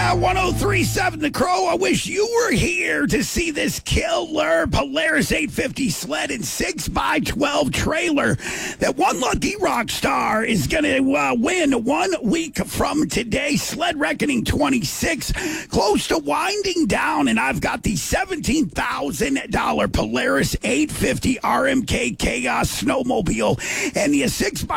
1037 The Crow. I wish you were here to see this killer Polaris 850 sled and 6x12 trailer that one lucky rock star is going to win 1 week from today. Sled Reckoning 26, close to winding down, and I've got the $17,000 Polaris 850 RMK Chaos snowmobile and the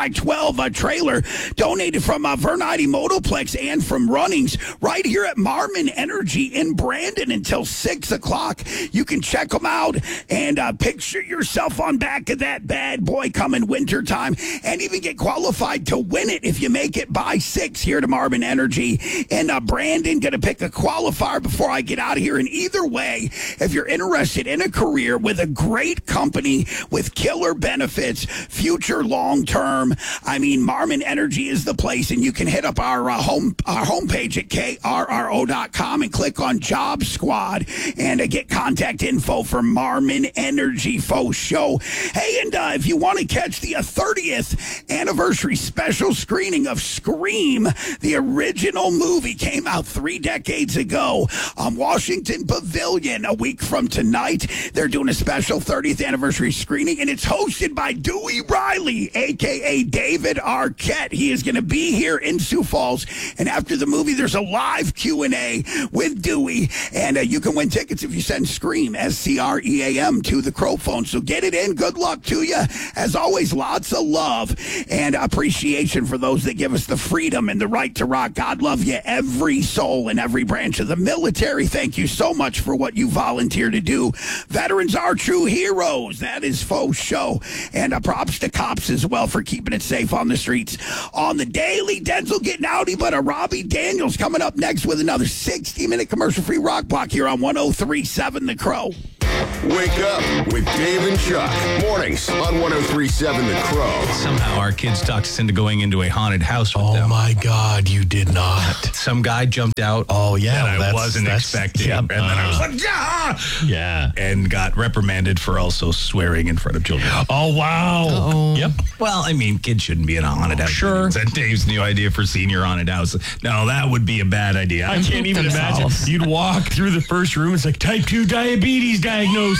6x12 trailer donated from Vernite Motoplex and from Runnings right here at Marmon Energy in Brandon until 6 o'clock. You can check them out and picture yourself on back of that bad boy coming wintertime and even get qualified to win it if you make it by 6 here to Marmon Energy. And Brandon, going to pick a qualifier before I get out of here. And either way, if you're interested in a career with a great company with killer benefits, future long-term, I mean, Marmon Energy is the place, and you can hit up our homepage at krro.com and click on Job Squad and get contact info for Marmon Energy Faux Show. Hey, and if you want to catch the 30th anniversary special screening of Scream, the original movie came out 3 decades ago on Washington Pavilion a week from tonight. They're doing a special 30th anniversary screening, and it's hosted by Dewey Riley, a.k.a. David Arquette. He is going to be here in Sioux Falls, and after the movie, there's a live Q&A with Dewey, and you can win tickets if you send Scream, SCREAM, to the Crow phone. So get it in. Good luck to you. As always, lots of love and appreciation for those that give us the freedom and the right to rock. God love you, every soul in every branch of the military. Thank you so much for what you volunteer to do. Veterans are true heroes. That is Faux Show. And props to cops as well for keeping it safe on the streets. On the daily, Denzel getting outy, but Robbie Daniels coming up next with another 60-minute commercial-free rock block here on 103.7 The Crow. Wake up with Dave and Chuck. Mornings on 103.7 The Crow. Somehow our kids talked us into going into a haunted house with them. Oh, my God, you did not. Some guy jumped out. Oh, yeah. That I wasn't expecting. Yep. And then I was like, yeah! Yeah. And got reprimanded for also swearing in front of children. Oh, wow. Uh-oh. Yep. Well, I mean, kids shouldn't be in a haunted house. Sure. Is that Dave's new idea for senior haunted house? No, that would be a bad idea. I can't even imagine. You'd walk through the first room. It's like type 2 diabetes diagnosis.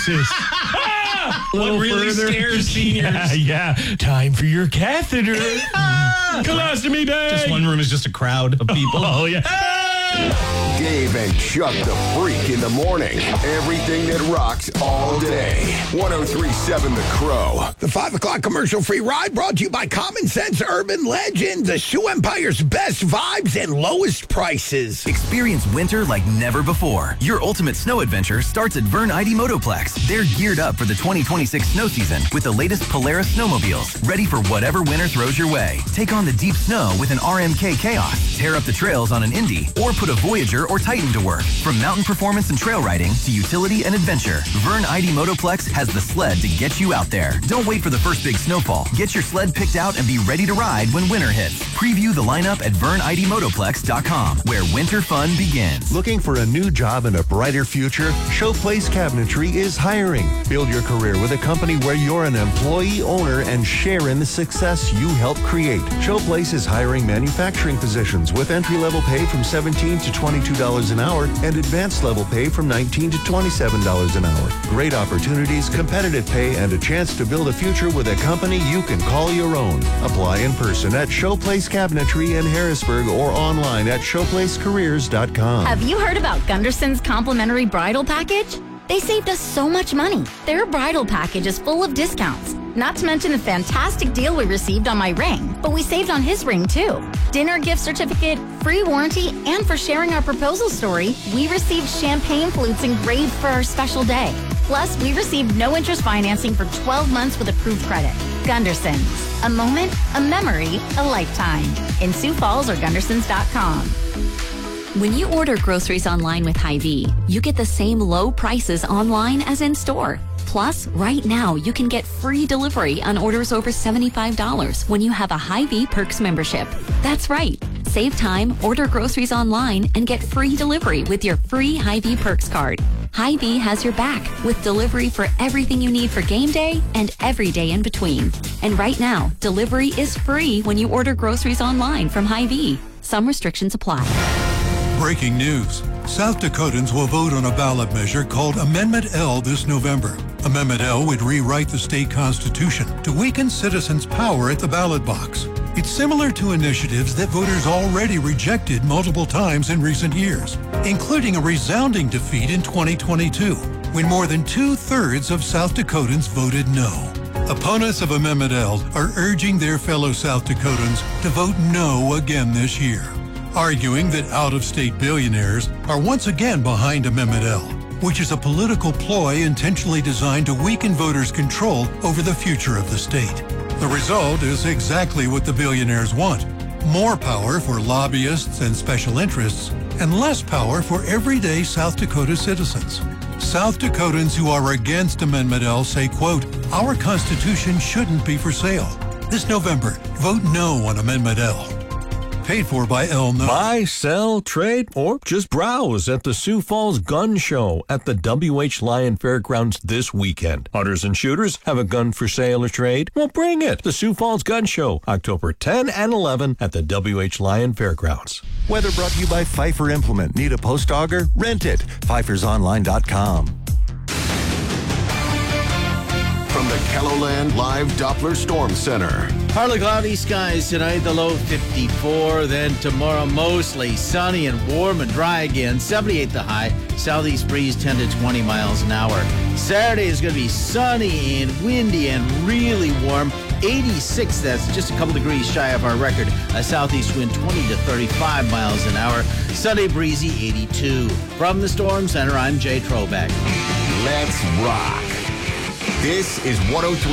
What really scares seniors. Yeah. Time for your catheter. Colostomy bag. Just one room is just a crowd of people. Oh, yeah. Dave and Chuck the Freak in the morning. Everything that rocks all day. 103.7 The Crow. The 5 o'clock commercial-free ride brought to you by Common Sense Urban Legend, the Sioux Empire's best vibes and lowest prices. Experience winter like never before. Your ultimate snow adventure starts at Vernite Motoplex. They're geared up for the 2026 snow season with the latest Polaris snowmobiles, ready for whatever winter throws your way. Take on the deep snow with an RMK Chaos, tear up the trails on an Indy, or put a Voyager or Titan to work. From mountain performance and trail riding to utility and adventure, Vernite Motoplex has the sled to get you out there. Don't wait for the first big snowfall. Get your sled picked out and be ready to ride when winter hits. Preview the lineup at VerniteMotoplex.com, where winter fun begins. Looking for a new job and a brighter future? Showplace Cabinetry is hiring. Build your career with a company where you're an employee owner and share in the success you help create. Showplace is hiring manufacturing positions with entry-level pay from $17 to $22 an hour and advanced level pay from $19 to $27 an hour. Great opportunities, competitive pay, and a chance to build a future with a company you can call your own. Apply in person at Showplace Cabinetry in Harrisburg or online at showplacecareers.com. Have you heard about Gunderson's complimentary bridal package? They saved us so much money. Their bridal package is full of discounts. Not to mention the fantastic deal we received on my ring, but we saved on his ring too. Dinner gift certificate, free warranty, and for sharing our proposal story, we received champagne flutes engraved for our special day. Plus, we received no interest financing for 12 months with approved credit. Gunderson's. A moment, a memory, a lifetime. In Sioux Falls or Gundersons.com. When you order groceries online with Hy-Vee, you get the same low prices online as in store. Plus, right now, you can get free delivery on orders over $75 when you have a Hy-Vee Perks membership. That's right. Save time, order groceries online, and get free delivery with your free Hy-Vee Perks card. Hy-Vee has your back with delivery for everything you need for game day and every day in between. And right now, delivery is free when you order groceries online from Hy-Vee. Some restrictions apply. Breaking news. South Dakotans will vote on a ballot measure called Amendment L this November. Amendment L would rewrite the state constitution to weaken citizens' power at the ballot box. It's similar to initiatives that voters already rejected multiple times in recent years, including a resounding defeat in 2022, when more than 2/3 of South Dakotans voted no. Opponents of Amendment L are urging their fellow South Dakotans to vote no again this year, arguing that out-of-state billionaires are once again behind Amendment L, which is a political ploy intentionally designed to weaken voters' control over the future of the state. The result is exactly what the billionaires want: more power for lobbyists and special interests, and less power for everyday South Dakota citizens. South Dakotans who are against Amendment L say, quote, "Our Constitution shouldn't be for sale." This November, vote no on Amendment L. Paid for by L. No. Buy, sell, trade, or just browse at the Sioux Falls Gun Show at the W.H. Lyon Fairgrounds this weekend. Hunters and shooters have a gun for sale or trade? Well, bring it. The Sioux Falls Gun Show, October 10 and 11 at the W.H. Lyon Fairgrounds. Weather brought to you by Pfeiffer Implement. Need a post auger? Rent it. PfeiffersOnline.com. From the KELOLAND Live Doppler Storm Center. Partly cloudy skies tonight, the low 54. Then tomorrow, mostly sunny and warm and dry again. 78 the high. Southeast breeze 10 to 20 miles an hour. Saturday is going to be sunny and windy and really warm. 86, that's just a couple degrees shy of our record. A southeast wind 20 to 35 miles an hour. Sunday breezy 82. From the Storm Center, I'm Jay Trobeck. Let's rock. This is 103.